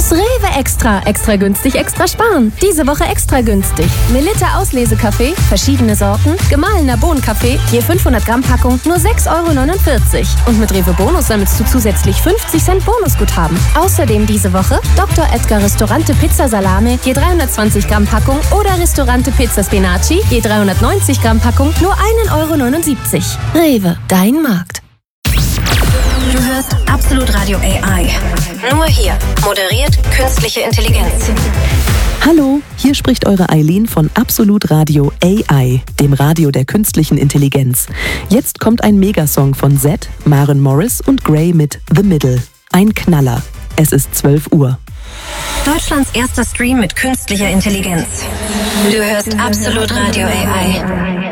Rewe Extra. Extra günstig, extra sparen. Diese Woche extra günstig. Melitta Auslesekaffee, verschiedene Sorten, gemahlener Bohnenkaffee, je 500 Gramm Packung, nur 6,49 €. Und mit Rewe Bonus sammelst du zusätzlich 50 Cent Bonusguthaben. Außerdem diese Woche Dr. Edgar Ristorante Pizza Salame, je 320 Gramm Packung oder Ristorante Pizza Spinaci, je 390 Gramm Packung, nur 1,79 €. Rewe, dein Markt. Du hörst Absolut Radio AI. Nur hier. Moderiert künstliche Intelligenz. Hallo, hier spricht eure Eileen von Absolut Radio AI, dem Radio der künstlichen Intelligenz. Jetzt kommt ein Megasong von Zedd, Maren Morris und Grey mit The Middle. Ein Knaller. Es ist 12 Uhr. Deutschlands erster Stream mit künstlicher Intelligenz. Du hörst Absolut Radio AI.